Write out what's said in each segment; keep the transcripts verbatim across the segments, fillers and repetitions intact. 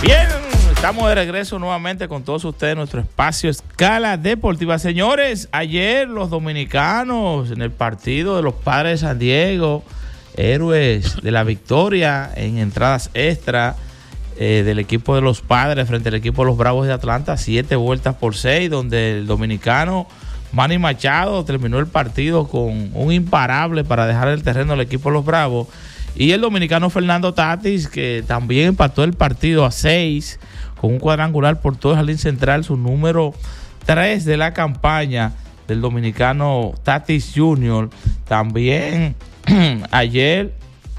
Bien, estamos de regreso nuevamente con todos ustedes en nuestro espacio Escala Deportiva. Señores, ayer los dominicanos en el partido de los Padres de San Diego, héroes de la victoria en entradas extra eh, del equipo de los Padres frente al equipo de los Bravos de Atlanta, siete vueltas por seis, donde el dominicano Manny Machado terminó el partido con un imparable para dejar el terreno al equipo de los Bravos. Y el dominicano Fernando Tatis, que también empató el partido a seis con un cuadrangular por todo el jardín central, su número tres de la campaña del dominicano Tatis junior También ayer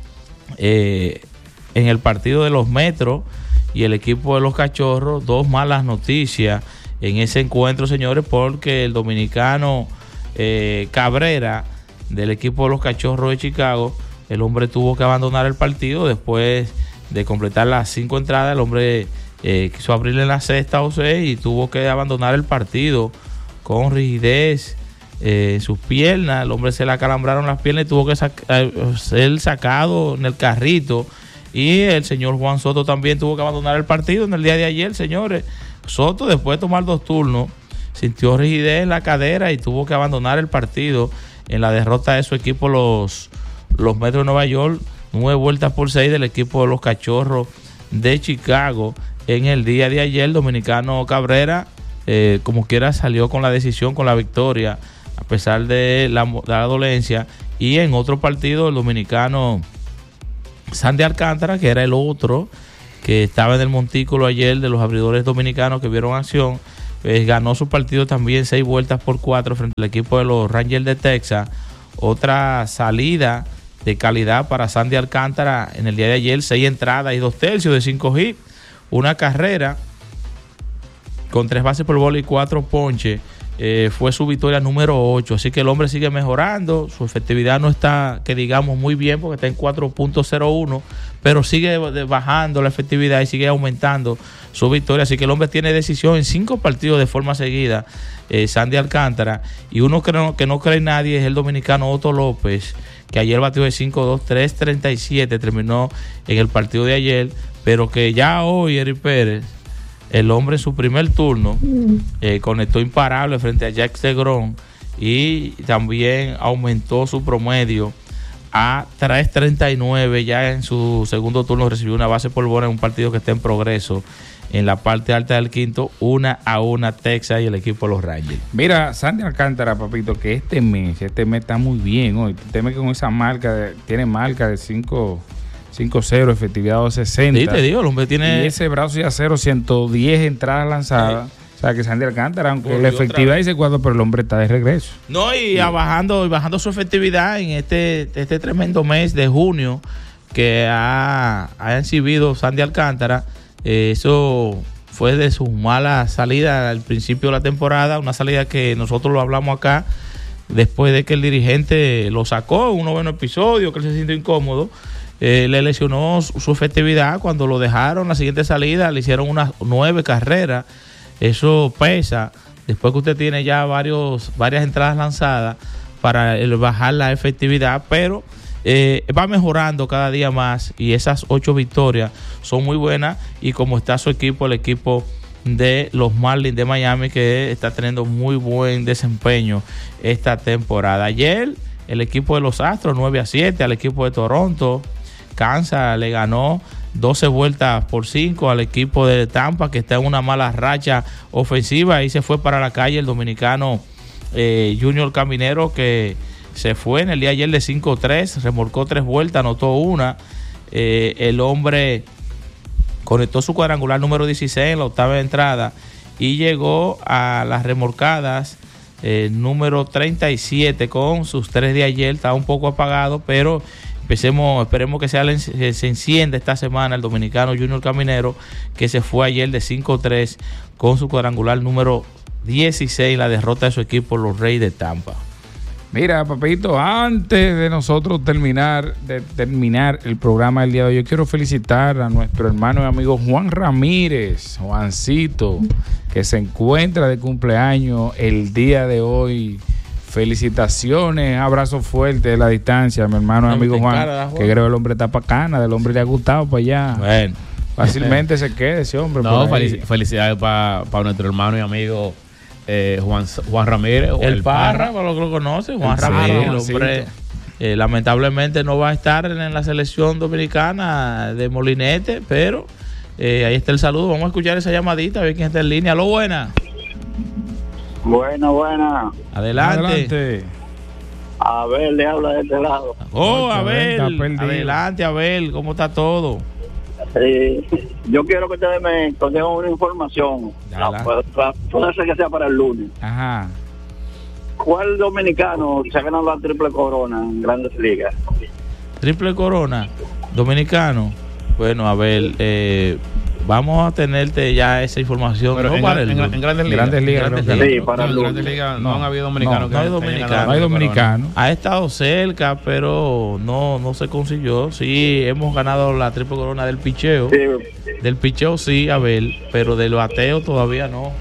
eh, en el partido de los Metros y el equipo de los Cachorros, dos malas noticias en ese encuentro, señores, porque el dominicano eh, Cabrera del equipo de los Cachorros de Chicago, el hombre tuvo que abandonar el partido después de completar las cinco entradas. El hombre eh, quiso abrirle en la sexta o seis y tuvo que abandonar el partido con rigidez eh, en sus piernas. El hombre se le acalambraron las piernas y tuvo que sac- ser sacado en el carrito. Y el señor Juan Soto también tuvo que abandonar el partido en el día de ayer, señores. Soto, después de tomar dos turnos, sintió rigidez en la cadera y tuvo que abandonar el partido en la derrota de su equipo, los Los Metros de Nueva York, nueve vueltas por seis del equipo de los Cachorros de Chicago. En el día de ayer, el dominicano Cabrera, eh, como quiera, salió con la decisión, con la victoria, a pesar de la, de la dolencia. Y en otro partido, el dominicano Sandy Alcántara, que era el otro que estaba en el montículo ayer de los abridores dominicanos que vieron acción, pues ganó su partido también seis vueltas por cuatro frente al equipo de los Rangers de Texas. Otra salida de calidad para Sandy Alcántara en el día de ayer, seis entradas y dos tercios de cinco hits, una carrera con tres bases por bola y cuatro ponches. Eh, fue su victoria número ocho, así que el hombre sigue mejorando, su efectividad no está, que digamos, muy bien, porque está en cuatro punto cero uno, pero sigue bajando la efectividad y sigue aumentando su victoria, así que el hombre tiene decisión en cinco partidos de forma seguida, eh, Sandy Alcántara. Y uno que no, que no cree nadie es el dominicano Otto López, que ayer batió de cinco dos, tres treinta y siete, terminó en el partido de ayer, pero que ya hoy Eric Pérez, el hombre en su primer turno, eh, conectó imparable frente a Jack DeGrom y también aumentó su promedio a tres treinta y nueve. Ya en su segundo turno recibió una base por bola en un partido que está en progreso en la parte alta del quinto, una a una Texas y el equipo de los Rangers. Mira, Sandy Alcántara, papito, que este mes, este mes está muy bien hoy. Este mes con esa marca, de, tiene marca de cinco cero, efectividad doscientos sesenta. Sí, te digo, el hombre tiene... Y ese brazo y acero, ciento diez entradas lanzadas. Sí. O sea, que Sandy Alcántara, aunque Volvió la efectividad dice cuatro, pero el hombre está de regreso. No, y sí. bajando, bajando su efectividad en este, este tremendo mes de junio que ha, ha exhibido Sandy Alcántara. Eh, eso fue de su mala salida al principio de la temporada, una salida que nosotros lo hablamos acá, después de que el dirigente lo sacó en un noveno episodio, que él se sintió incómodo. Eh, le lesionó su, su efectividad cuando lo dejaron. La siguiente salida le hicieron unas nueve carreras. Eso pesa después que usted tiene ya varios varias entradas lanzadas para el bajar la efectividad, pero eh, va mejorando cada día más y esas ocho victorias son muy buenas. Y como está su equipo, el equipo de los Marlins de Miami, que está teniendo muy buen desempeño esta temporada. Ayer el equipo de los Astros nueve a siete al equipo de Toronto. Kansas le ganó doce vueltas por cinco al equipo de Tampa, que está en una mala racha ofensiva, y se fue para la calle el dominicano eh, Junior Caminero, que se fue en el día de ayer de cinco tres, remolcó tres vueltas, anotó una. Eh, el hombre conectó su cuadrangular número dieciséis en la octava entrada y llegó a las remolcadas eh, número treinta y siete con sus tres de ayer. Estaba un poco apagado, pero Empecemos, esperemos que sea, se, se encienda esta semana el dominicano Junior Caminero, que se fue ayer de cinco tres con su cuadrangular número dieciséis, la derrota de su equipo, los Reyes de Tampa. Mira, papito, antes de nosotros terminar de terminar el programa del día de hoy, yo quiero felicitar a nuestro hermano y amigo Juan Ramírez, Juancito, que se encuentra de cumpleaños el día de hoy. Felicitaciones, abrazo fuerte de la distancia, mi hermano y amigo Juan, cara, que creo que el hombre está bacana, del hombre le ha gustado para allá. Bueno, Fácilmente se quede ese hombre. No, por ahí. felici- felicidades para pa nuestro hermano y amigo eh, Juan, Juan Ramírez. El, el Parra, Parra. para los que lo conocen, Juan Sí, Ramírez, el Juancito. hombre, eh, lamentablemente no va a estar en la selección dominicana de Molinete, pero eh, ahí está el saludo. Vamos a escuchar esa llamadita, a ver quién está en línea. Aló, buena. Buena, buena. Adelante. Adelante. A ver, le habla de este lado. Oh, Oye, Abel. está perdido. Adelante, Abel. ¿Cómo está todo? Eh, yo quiero que ustedes me contengan una información. Dale. Ah, puede, puede ser que sea para el lunes. Ajá. ¿Cuál dominicano se ha ganado la triple corona en Grandes Ligas? Triple corona, dominicano. Bueno, Abel, eh, vamos a tenerte ya esa información. Pero no en, para en, el en, lunes. en Grandes Ligas. Grandes Ligas, Grandes creo que Ligas. Sí, para No, el en Grandes lunes. Ligas no, No, han habido dominicanos no, que no hay hayan dominicanos. ganado No hay la corona. dominicano. Ha estado cerca, pero no, no se consiguió. Sí, hemos ganado la triple corona del picheo. Sí, Del picheo sí, Abel, pero del bateo todavía no.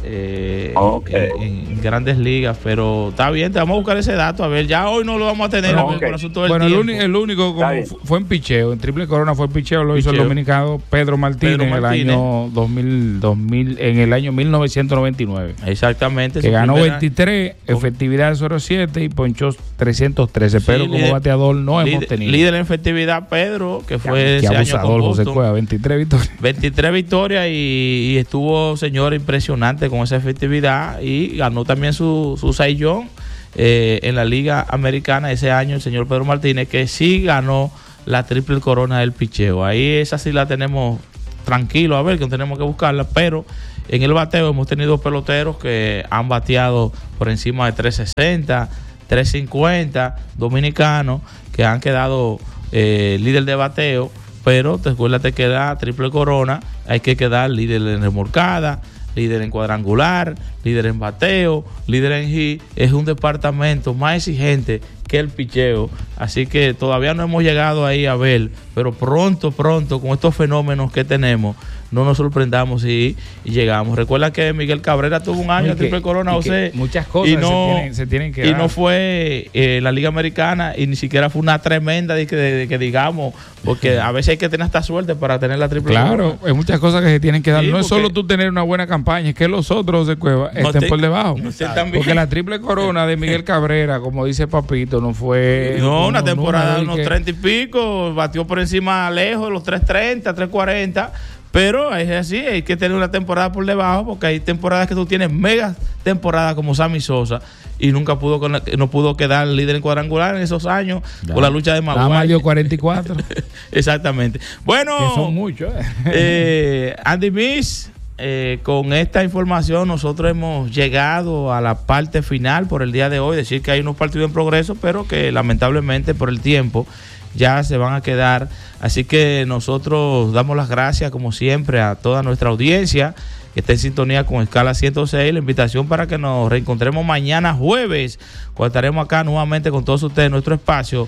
Eh, Ok. en, en grandes ligas, pero está bien, te vamos a buscar ese dato, a ver, ya hoy no lo vamos a tener, Bueno, Abel, por ok. asunto del Bueno, el, tiempo. uni- el único como Está bien. fu- fue en picheo, en triple corona fue en picheo, lo hizo el Picheo. dominicano Pedro Martínez, Pedro en el Martínez. año dos mil, dos mil, en el año mil novecientos noventa y nueve. Exactamente. Que su ganó primera- veintitrés, efectividad cero siete y ponchó trescientos trece, Sí, pero como líder- bateador no hemos líder, tenido. líder en efectividad, Pedro, que fue Qué ese año abusador con José Boston. Cueva, veintitrés victorias. veintitrés victorias y, y estuvo, señor, impresionante con esa efectividad y ganó también su, su Cy Young eh, en la Liga Americana ese año el señor Pedro Martínez, que sí ganó la triple corona del picheo. Ahí esa sí la tenemos tranquilo, a ver, que no tenemos que buscarla, pero en el bateo hemos tenido peloteros que han bateado por encima de trescientos sesenta, trescientos cincuenta, dominicanos que han quedado eh, líder de bateo, pero te acuérdate que da triple corona, hay que quedar líder en remolcada, líder en cuadrangular, líder en bateo, líder en hit. Es un departamento más exigente que el picheo, así que todavía no hemos llegado ahí a ver, pero pronto, pronto, con estos fenómenos que tenemos, no nos sorprendamos si llegamos. Recuerda que Miguel Cabrera tuvo un año Y de triple que- corona, y o que sea, muchas cosas y no, se tienen- se tienen que y dar. no fue eh, la Liga Americana y ni siquiera fue una tremenda de que, de que digamos, porque a veces hay que tener esta suerte para tener la triple Claro, corona. hay muchas cosas que se tienen que dar. Sí, no es porque- solo tú tener una buena campaña, es que los otros de Cueva No estén te- por debajo. no estén tan bien. Porque la triple corona de Miguel Cabrera, como dice Papito, no fue. No, una temporada de número unos que- treinta y pico, batió por encima lejos de los tres treinta, tres cuarenta, pero es así, hay que tener una temporada por debajo, porque hay temporadas que tú tienes mega temporadas como Sammy Sosa y nunca pudo con- no pudo quedar líder en cuadrangular en esos años Ya. por la lucha de Nada más Maguire. dio cuarenta y cuatro, Exactamente. Bueno, que son muchos. ¿eh? eh, Andy Miss, eh, con esta información nosotros hemos llegado a la parte final por el día de hoy. Decir que hay unos partidos en progreso, pero que lamentablemente por el tiempo ya se van a quedar. Así que nosotros damos las gracias como siempre a toda nuestra audiencia que está en sintonía con Escala ciento seis. La invitación para que nos reencontremos mañana jueves, cuando estaremos acá nuevamente con todos ustedes en nuestro espacio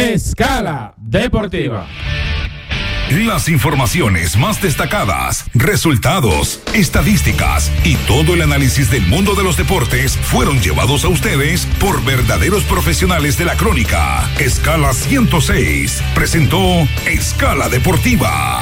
Escala Deportiva. Las informaciones más destacadas, resultados, estadísticas y todo el análisis del mundo de los deportes fueron llevados a ustedes por verdaderos profesionales de la crónica. Escala ciento seis presentó Escala Deportiva.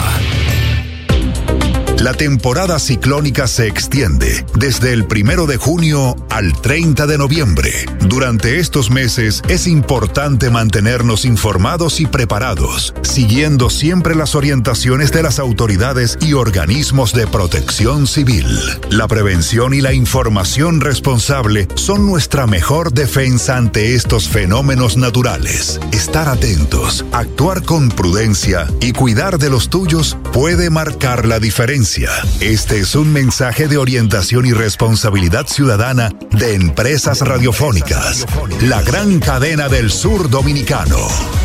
La temporada ciclónica se extiende desde el primero de junio al treinta de noviembre. Durante estos meses es importante mantenernos informados y preparados, siguiendo siempre las orientaciones de las autoridades y organismos de protección civil. La prevención y la información responsable son nuestra mejor defensa ante estos fenómenos naturales. Estar atentos, actuar con prudencia y cuidar de los tuyos puede marcar la diferencia. Este es un mensaje de orientación y responsabilidad ciudadana de Empresas Radiofónicas, la gran cadena del sur dominicano.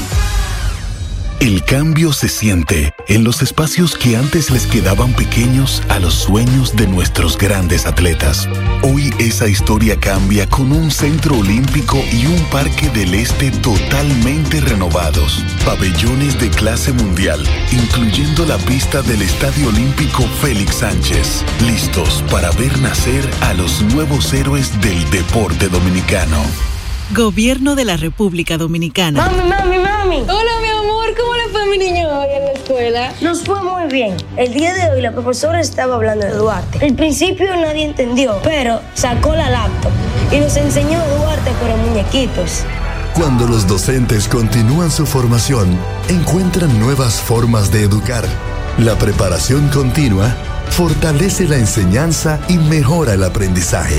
El cambio se siente en los espacios que antes les quedaban pequeños a los sueños de nuestros grandes atletas. Hoy esa historia cambia con un centro olímpico y un parque del este totalmente renovados. Pabellones de clase mundial, incluyendo la pista del Estadio Olímpico Félix Sánchez. Listos para ver nacer a los nuevos héroes del deporte dominicano. Gobierno de la República Dominicana. Mami, mami, mami. Hola, mi amor. ¿Cómo le fue a mi niño hoy en la escuela? escuela? Nos fue muy bien. El día de hoy la profesora estaba hablando de Duarte. Al principio nadie entendió, pero sacó la laptop y nos enseñó Duarte pero muñequitos. Cuando los docentes continúan su formación, encuentran nuevas formas de educar. La preparación continua fortalece la enseñanza y mejora el aprendizaje.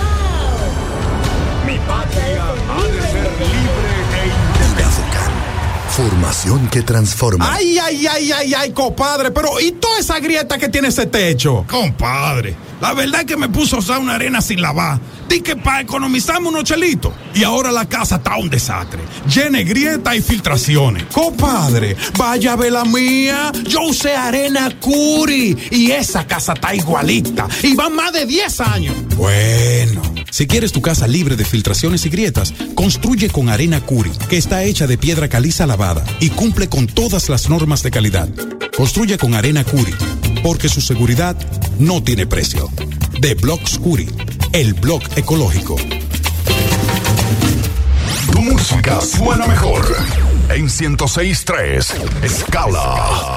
Mi patria ha de ser libre e independiente. Formación que transforma. Ay, ay, ay, ay, ay, compadre, pero ¿y toda esa grieta que tiene ese techo? Compadre, la verdad es que me puso a usar una arena sin lavar. Di que para economizarme unos chelitos. Y ahora la casa está un desastre. Llena de grietas y filtraciones. Compadre, vaya a ver la mía. Yo usé arena Curi y esa casa está igualita. Y van más de diez años. Bueno, si quieres tu casa libre de filtraciones y grietas, construye con arena Curi, que está hecha de piedra caliza lavada y cumple con todas las normas de calidad. Construye con arena Curi, porque su seguridad no tiene precio. De Blocks Curi, el blog ecológico. Tu música suena mejor en ciento seis punto tres Escala.